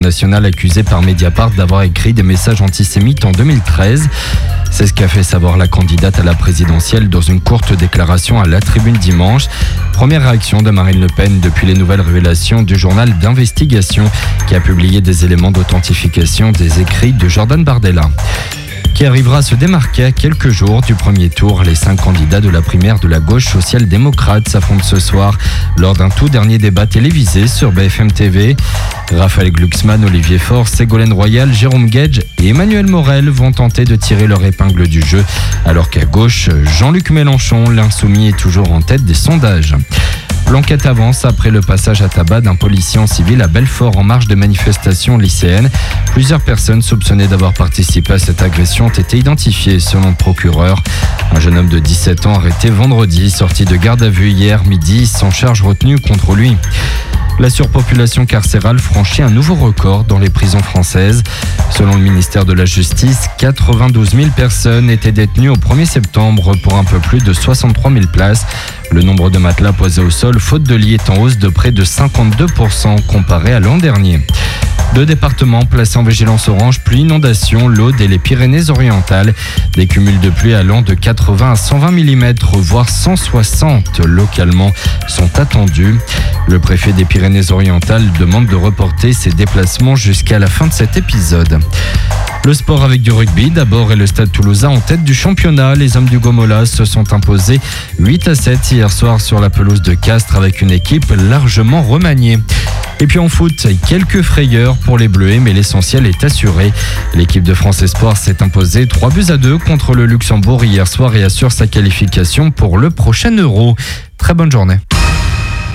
national accusé par Mediapart d'avoir écrit des messages antisémites en 2013. C'est ce qu'a fait savoir la candidate à la présidentielle dans une courte déclaration à la Tribune dimanche. Première réaction de Marine Le Pen depuis les nouvelles révélations du journal d'investigation qui a publié des éléments d'authentification des écrits de Jordan Bardella, qui arrivera à se démarquer à quelques jours du premier tour. Les 5 candidats de la primaire de la gauche social-démocrate s'affrontent ce soir lors d'un tout dernier débat télévisé sur BFM TV. Raphaël Glucksmann, Olivier Faure, Ségolène Royal, Jérôme Guedj et Emmanuel Morel vont tenter de tirer leur épingle du jeu, alors qu'à gauche, Jean-Luc Mélenchon, l'insoumis, est toujours en tête des sondages. L'enquête avance après le passage à tabac d'un policier en civil à Belfort en marge de manifestations lycéennes. Plusieurs personnes soupçonnées d'avoir participé à cette agression ont été identifiées selon le procureur. Un jeune homme de 17 ans arrêté vendredi, sorti de garde à vue hier midi, sans charge retenue contre lui. La surpopulation carcérale franchit un nouveau record dans les prisons françaises. Selon le ministère de la Justice, 92 000 personnes étaient détenues au 1er septembre pour un peu plus de 63 000 places. Le nombre de matelas posés au sol, faute de lit, est en hausse de près de 52% comparé à l'an dernier. 2 départements placés en vigilance orange, pluie, inondation, l'Aude et les Pyrénées-Orientales. Des cumuls de pluie allant de 80 à 120 mm, voire 160 localement, sont attendus. Le préfet des Pyrénées-Orientales demande de reporter ses déplacements jusqu'à la fin de cet épisode. Le sport avec du rugby d'abord et le Stade Toulousain en tête du championnat. Les hommes du Gomola se sont imposés 8-7 hier soir sur la pelouse de Castres avec une équipe largement remaniée. Et puis en foot, quelques frayeurs pour les Bleus, mais l'essentiel est assuré. L'équipe de France Espoir s'est imposée 3-2 contre le Luxembourg hier soir et assure sa qualification pour le prochain Euro. Très bonne journée.